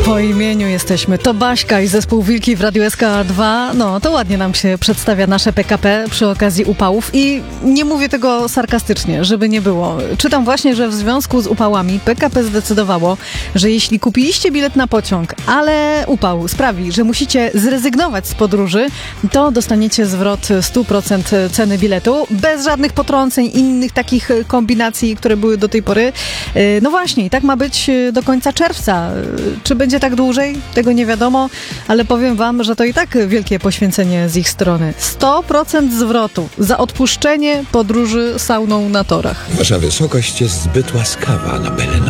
Po imieniu jesteśmy. To Baśka i zespół Wilki w Radiu SK2. No, to ładnie nam się przedstawia nasze PKP przy okazji upałów i nie mówię tego sarkastycznie, żeby nie było. Czytam właśnie, że w związku z upałami PKP zdecydowało, że jeśli kupiliście bilet na pociąg, ale upał sprawi, że musicie zrezygnować z podróży, to dostaniecie zwrot 100% ceny biletu, bez żadnych potrąceń, innych takich kombinacji, które były do tej pory. No właśnie, i tak ma być do końca czerwca. Czy będzie tak dłużej? Tego nie wiadomo, ale powiem wam, że to i tak wielkie poświęcenie z ich strony. 100% zwrotu za odpuszczenie podróży sauną na torach. Wasza wysokość jest zbyt łaskawa na pelenę.